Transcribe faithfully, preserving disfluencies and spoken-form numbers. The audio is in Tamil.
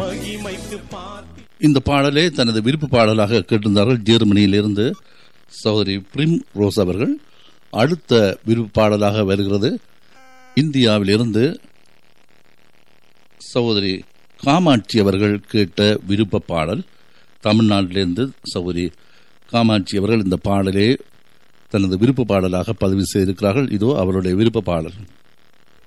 மகிமைக்கு பார்த்து இந்த பாடலை தனது விருப்ப பாடலாக கேட்டிருந்தார்கள் ஜெர்மனியிலிருந்து சகோதரி பிரிம் ரோஸ் அவர்கள். அடுத்த விருப்ப பாடலாக வருகிறது இந்தியாவிலிருந்து சகோதரி காமாட்சி அவர்கள் கேட்ட விருப்ப பாடல். தமிழ்நாட்டிலிருந்து சகோதரி காமாட்சி அவர்கள் இந்த பாடலை தனது விருப்ப பாடலாக பதிவு செய்திருக்கிறார்கள். இதோ அவருடைய விருப்ப பாடல்.